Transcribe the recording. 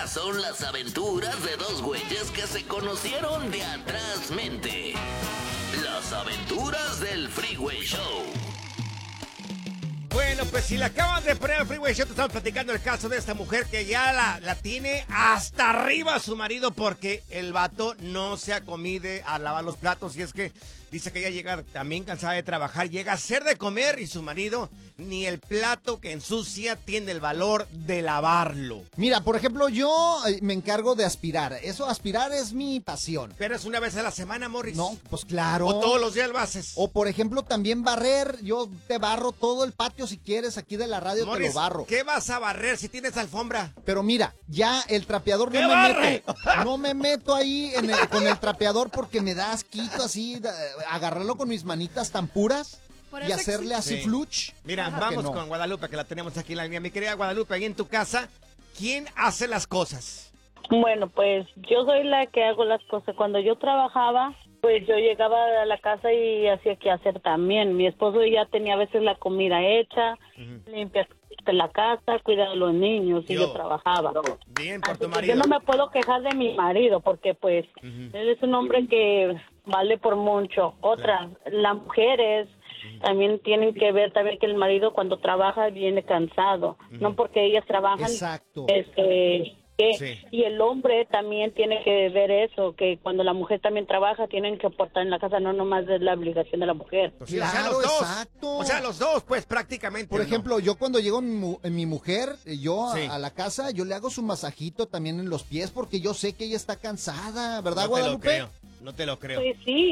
Estas son las aventuras de dos güeyes que se conocieron de atrás mente. Las aventuras del Freeway Show. Bueno, pues si le acaban de poner al Freeway Show, te estamos platicando el caso de esta mujer que ya la tiene hasta arriba a su marido porque el vato no se acomide a lavar los platos. Y es que dice que ella llega también cansada de trabajar, llega a hacer de comer y su marido ni el plato que ensucia tiene el valor de lavarlo. Mira, por ejemplo, yo me encargo de aspirar. Aspirar es mi pasión. ¿Pero es una vez a la semana, Morris? No, pues claro. ¿O todos los días lo haces? O por ejemplo, también barrer. Yo te barro todo el patio si quieres, aquí de la radio, Morris, te lo barro. ¿qué vas a barrer si tienes alfombra? Pero mira, ya el trapeador ¿Qué no me barre? meto. No me meto ahí con el trapeador porque me da asquito así, agarrarlo con mis manitas tan puras y hacerle así Sí. fluch. Mira, Claro vamos que no. con Guadalupe, que la tenemos aquí en la línea. Mi querida Guadalupe, ahí en tu casa, ¿quién hace las cosas? Bueno, pues yo soy la que hago las cosas. Cuando yo trabajaba, pues yo llegaba a la casa y hacía que hacer también. Mi esposo ya tenía a veces la comida hecha, limpia la casa, cuidar a los niños y yo trabajaba. Bien, por tu Así que marido. yo no me puedo quejar de mi marido porque pues él es un hombre que vale por mucho. Otra, las mujeres también tienen que ver también que el marido cuando trabaja viene cansado, no porque ellas trabajan. Exacto. Sí. Y el hombre también tiene que ver eso, que cuando la mujer también trabaja tienen que aportar en la casa, no nomás es la obligación de la mujer. Pues sí, o sea, Claro, los dos. exacto. O sea, los dos, pues prácticamente. Por ¿no? ejemplo, yo cuando llego mi mujer, yo Sí. a la casa, yo le hago su masajito también en los pies porque yo sé que ella está cansada, ¿verdad, No te lo Guadalupe? creo. No te lo creo. Pues sí,